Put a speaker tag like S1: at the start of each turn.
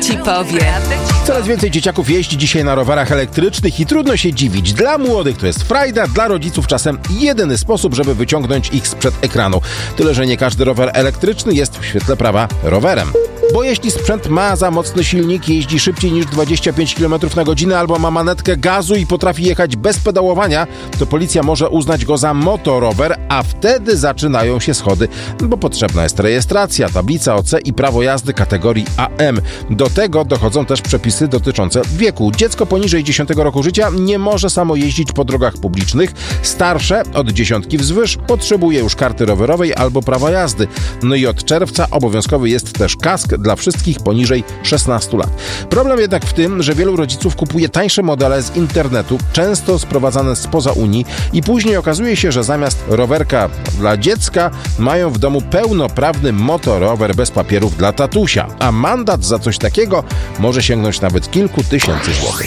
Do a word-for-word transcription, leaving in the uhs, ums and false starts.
S1: ci powie.
S2: Coraz więcej dzieciaków jeździ dzisiaj na rowerach elektrycznych i trudno się dziwić. Dla młodych to jest frajda, dla rodziców czasem jedyny sposób, żeby wyciągnąć ich sprzed ekranu. Tyle, że nie każdy rower elektryczny jest w świetle prawa rowerem. Bo jeśli sprzęt ma za mocny silnik, jeździ szybciej niż dwadzieścia pięć kilometrów na godzinę albo ma manetkę gazu i potrafi jechać bez pedałowania, to policja może uznać go za motorower, a wtedy zaczynają się schody, bo potrzebna jest rejestracja, tablica O C i prawo jazdy kategorii A M. Do tego dochodzą też przepisy dotyczące wieku. Dziecko poniżej dziesiątego roku życia nie może samo jeździć po drogach publicznych. Starsze od dziesiątki wzwyż potrzebuje już karty rowerowej albo prawa jazdy. No i od czerwca obowiązkowy jest też kask dla wszystkich poniżej szesnastu lat. Problem jednak w tym, że wielu rodziców kupuje tańsze modele z internetu, często sprowadzane spoza Unii i później okazuje się, że zamiast rowerka dla dziecka mają w domu pełnoprawny motorower bez papierów dla tatusia, a mandat za coś takiego może sięgnąć nawet kilku tysięcy złotych.